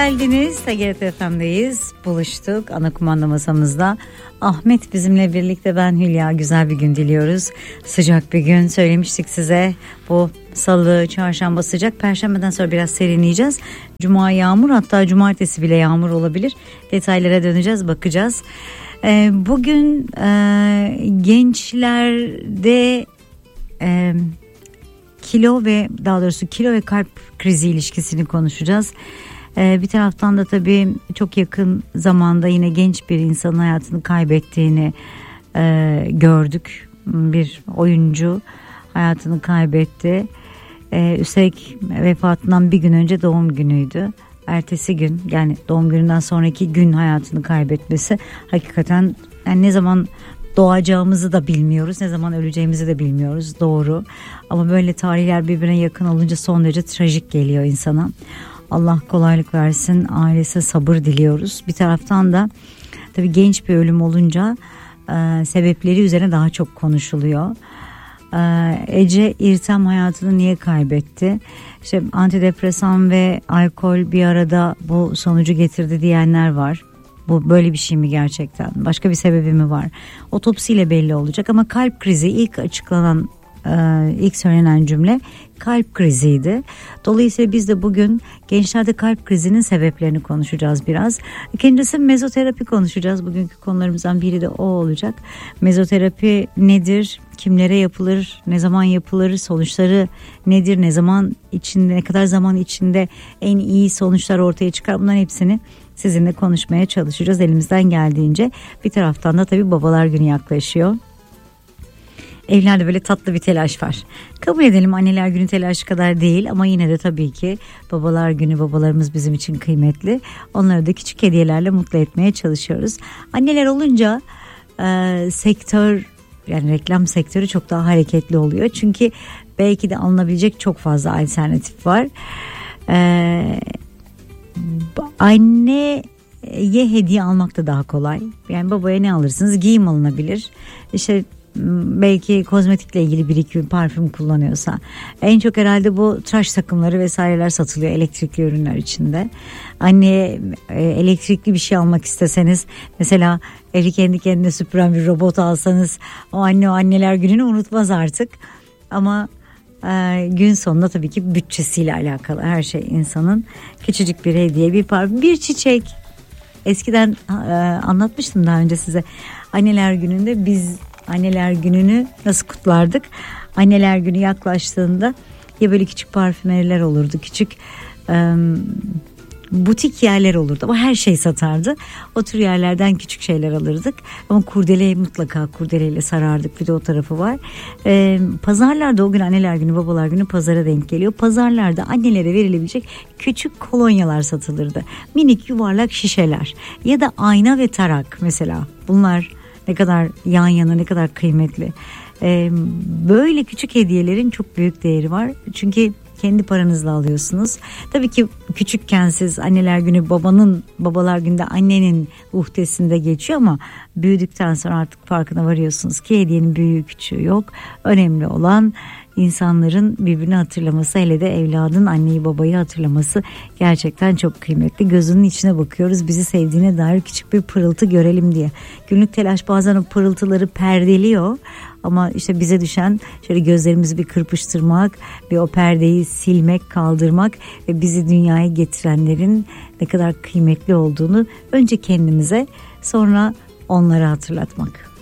geldiniz. TGRT FM'deyiz. Buluştuk ana kumanda masamızda. Ahmet bizimle birlikte, ben Hülya. Güzel bir gün diliyoruz. Sıcak bir gün söylemiştik size. Bu salı, çarşamba sıcak. Perşembeden sonra biraz serinleyeceğiz. Cuma yağmur, hatta cumartesi bile yağmur olabilir. Detaylara döneceğiz, bakacağız. Bugün gençlerde kilo ve kalp krizi ilişkisini konuşacağız. Bir taraftan da tabii çok yakın zamanda yine genç bir insanın hayatını kaybettiğini gördük. Bir oyuncu hayatını kaybetti. Üstelik vefatından bir gün önce doğum günüydü. Ertesi gün, yani doğum gününden sonraki gün hayatını kaybetmesi hakikaten, yani ne zaman doğacağımızı da bilmiyoruz, ne zaman öleceğimizi de bilmiyoruz, doğru. Ama böyle tarihler birbirine yakın olunca son derece trajik geliyor insana. Allah kolaylık versin, ailesine sabır diliyoruz. Bir taraftan da tabii genç bir ölüm olunca sebepleri üzerine daha çok konuşuluyor. Ece İrtem hayatını niye kaybetti? İşte antidepresan ve alkol bir arada bu sonucu getirdi diyenler var. Bu böyle bir şey mi gerçekten? Başka bir sebebi mi var? Otopsiyle belli olacak ama kalp krizi ilk söylenen cümle kalp kriziydi. Dolayısıyla biz de bugün gençlerde kalp krizinin sebeplerini konuşacağız biraz. İkincisi mezoterapi konuşacağız. Bugünkü konularımızdan biri de o olacak. Mezoterapi nedir? Kimlere yapılır? Ne zaman yapılır? Sonuçları nedir? Ne kadar zaman içinde en iyi sonuçlar ortaya çıkar? Bunların hepsini sizinle konuşmaya çalışacağız elimizden geldiğince. Bir taraftan da tabii babalar günü yaklaşıyor. Evlerde böyle tatlı bir telaş var. Kabul edelim, anneler günü telaşı kadar değil ama yine de tabii ki babalar günü, babalarımız bizim için kıymetli. Onları da küçük hediyelerle mutlu etmeye çalışıyoruz. Anneler olunca sektör, yani reklam sektörü çok daha hareketli oluyor. Çünkü belki de alınabilecek çok fazla alternatif var. Anneye hediye almak da daha kolay. Yani babaya ne alırsınız? Giyim alınabilir. İşte belki kozmetikle ilgili bir iki parfüm kullanıyorsa. En çok herhalde bu tıraş takımları vesaireler satılıyor elektrikli ürünler içinde. Anneye elektrikli bir şey almak isteseniz, mesela evi kendi kendine süpüren bir robot alsanız, o anneler gününü unutmaz artık. Ama gün sonunda tabii ki bütçesiyle alakalı her şey insanın. Küçücük bir hediye, bir parfüm, bir çiçek. Eskiden anlatmıştım daha önce size. Anneler gününde biz anneler gününü nasıl kutlardık? Anneler günü yaklaştığında ya böyle küçük parfümeriler olurdu, küçük butik yerler olurdu ama her şey satardı. O tür yerlerden küçük şeyler alırdık ama mutlaka kurdeleyle sarardık, bir de o tarafı var. Pazarlarda, o gün anneler günü, babalar günü pazara denk geliyor. Pazarlarda annelere verilebilecek küçük kolonyalar satılırdı. Minik yuvarlak şişeler ya da ayna ve tarak mesela, bunlar ne kadar yan yana, ne kadar kıymetli. Böyle küçük hediyelerin çok büyük değeri var. Çünkü kendi paranızla alıyorsunuz. Tabii ki küçükken siz anneler günü babalar günde annenin uhdesinde geçiyor ama büyüdükten sonra artık farkına varıyorsunuz ki hediyenin büyüğü küçüğü yok. Önemli olan insanların birbirini hatırlaması, hele de evladın anneyi babayı hatırlaması gerçekten çok kıymetli. Gözünün içine bakıyoruz, bizi sevdiğine dair küçük bir pırıltı görelim diye. Günlük telaş bazen o pırıltıları perdeliyor ama işte bize düşen şöyle gözlerimizi bir kırpıştırmak, bir o perdeyi silmek, kaldırmak ve bizi dünyaya getirenlerin ne kadar kıymetli olduğunu önce kendimize, sonra onlara hatırlatmak.